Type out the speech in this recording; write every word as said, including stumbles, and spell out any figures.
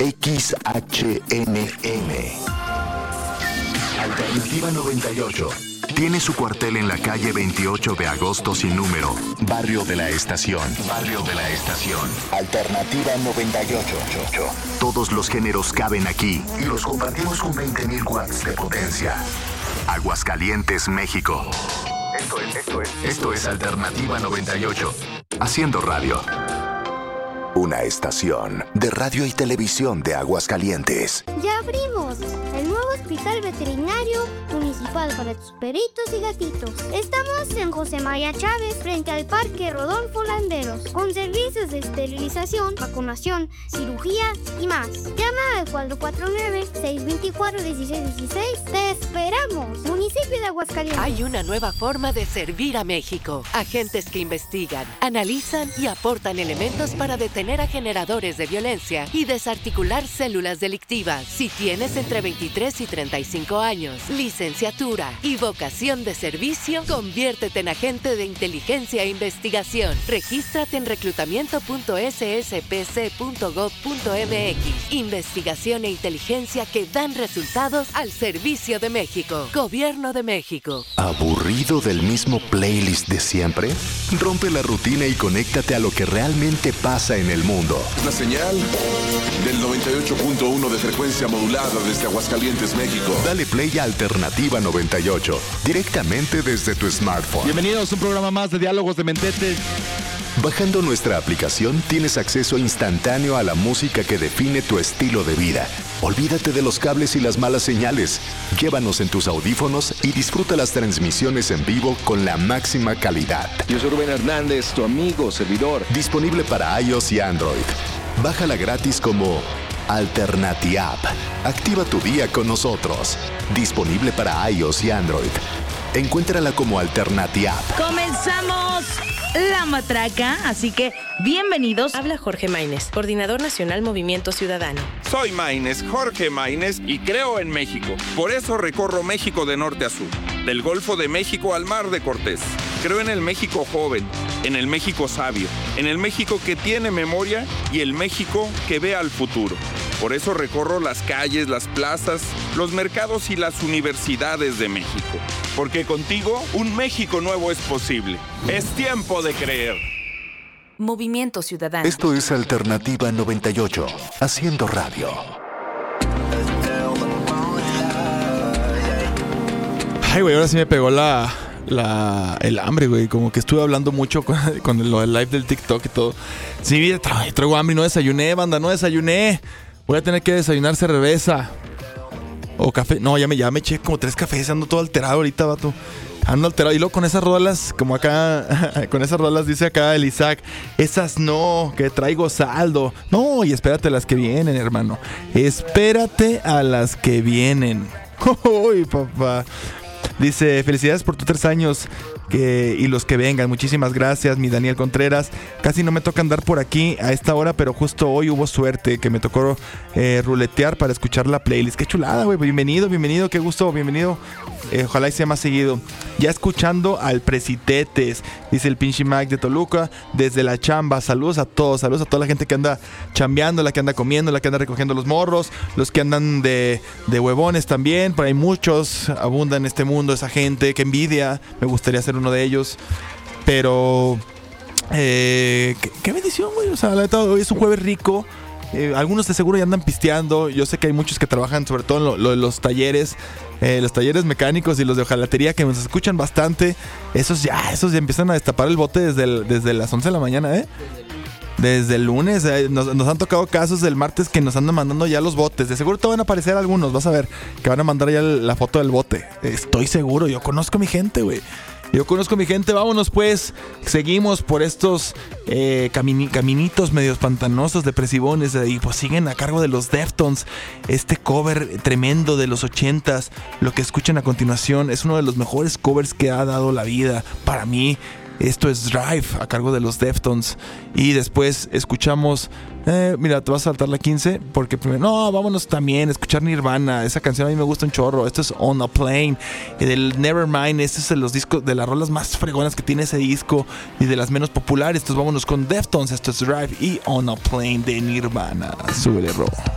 X H N M. Alternativa noventa y ocho. Tiene su cuartel en la calle veintiocho de agosto sin número, Barrio de la Estación. Barrio de la Estación. Alternativa noventa y ocho. Todos los géneros caben aquí y los compartimos con veinte mil watts de potencia. Aguascalientes, México. Esto es, esto es, esto es Alternativa noventa y ocho. Haciendo radio. Una estación de radio y televisión de Aguascalientes. ¡Ya abrimos! El nuevo hospital veterinario municipal para tus perritos y gatitos. Estamos en José María Chávez, frente al Parque Rodolfo Landeros, con servicios de esterilización, vacunación, cirugía y más. Llama al cuatro cuatro nueve, seis dos cuatro, uno seis uno seis. ¡Te esperamos! Municipio de Aguascalientes. Hay una nueva forma de servir a México. Agentes que investigan, analizan y aportan elementos para detener a generadores de violencia y desarticular células delictivas. Si tienes entre veintitrés y treinta y cinco años, licenciatura y vocación de servicio, conviértete en agente de inteligencia e investigación. Regístrate en reclutamiento punto s s p c punto gov punto m x. Investigación e inteligencia que dan resultados al servicio de México. Gobierno de México. ¿Aburrido del mismo playlist de siempre? Rompe la rutina y conéctate a lo que realmente pasa en el mundo. La señal del noventa y ocho punto uno de frecuencia modulada desde Aguascalientes, México. Dale play a Alternativa noventa y ocho, directamente desde tu smartphone. Bienvenidos a un programa más de Diálogos de Mentete. Bajando nuestra aplicación tienes acceso instantáneo a la música que define tu estilo de vida. Olvídate de los cables y las malas señales. Llévanos en tus audífonos y disfruta las transmisiones en vivo con la máxima calidad. Yo soy Rubén Hernández, tu amigo, servidor. Disponible para iOS y Android. Bájala gratis como Alternatiapp. Activa tu día con nosotros. Disponible para iOS y Android. Encuéntrala como Alternatiapp. ¡Comenzamos! La matraca, así que bienvenidos. Habla Jorge Maínez, coordinador nacional Movimiento Ciudadano. Soy Maínez, Jorge Maínez, y creo en México. Por eso recorro México de norte a sur, del Golfo de México al Mar de Cortés. Creo en el México joven, en el México sabio, en el México que tiene memoria y el México que ve al futuro. Por eso recorro las calles, las plazas, los mercados y las universidades de México. Porque contigo, un México nuevo es posible. Es tiempo de creer. Movimiento Ciudadano. Esto es Alternativa noventa y ocho, haciendo radio. Ay, güey, ahora sí me pegó la, la, el hambre, güey. Como que estuve hablando mucho con, con lo del live del TikTok y todo. Sí, tra- traigo hambre y no desayuné, banda, no desayuné. Voy a tener que desayunar cerveza. O café. No, ya me, ya me eché como tres cafés. Ando todo alterado ahorita, vato. Ando alterado. Y luego con esas rolas, como acá, con esas rolas dice acá el Isaac, esas no, que traigo saldo. No, y espérate a las que vienen, hermano. Espérate a las que vienen. Uy, papá. Dice, felicidades por tus tres años que, y los que vengan. Muchísimas gracias, mi Daniel Contreras. Casi no me toca andar por aquí a esta hora, pero justo hoy hubo suerte que me tocó eh, ruletear para escuchar la playlist. Qué chulada, güey. Bienvenido, bienvenido, qué gusto, bienvenido. Eh, ojalá y sea más seguido. Ya escuchando al Presitetes, dice el pinche Mike de Toluca, desde la chamba. Saludos a todos, saludos a toda la gente que anda chambeando, la que anda comiendo, la que anda recogiendo los morros, los que andan de, de huevones también. Por ahí muchos abundan en este mundo, esa gente, que envidia. Me gustaría ser uno de ellos. Pero eh, ¿qué, qué bendición, güey. O sea, la neta, hoy es un jueves rico. Eh, algunos de seguro ya andan pisteando. Yo sé que hay muchos que trabajan sobre todo en lo, lo de los talleres, eh, los talleres mecánicos y los de hojalatería, que nos escuchan bastante. Esos ya, esos ya empiezan a destapar el bote desde, el, desde las once de la mañana, ¿eh? Desde el lunes, eh, nos, nos han tocado casos del martes que nos andan mandando ya los botes. De seguro te van a aparecer algunos, vas a ver, que van a mandar ya la foto del bote. Estoy seguro, yo conozco a mi gente, güey. Yo conozco a mi gente, vámonos pues. Seguimos por estos eh, camini- caminitos medios pantanosos, depresivones, eh, y pues siguen a cargo de los Deftones. Este cover tremendo de los ochentas, lo que escuchan a continuación, es uno de los mejores covers que ha dado la vida para mí. Esto es Drive, a cargo de los Deftones. Y después escuchamos... Eh, mira, te vas a saltar la quince porque primero... No, vámonos también a escuchar Nirvana. Esa canción a mí me gusta un chorro. Esto es On a Plane, y del Nevermind. Este es de los discos, de las rolas más fregonas que tiene ese disco y de las menos populares. Entonces vámonos con Deftones. Esto es Drive y On a Plane de Nirvana. Súbele, Ro.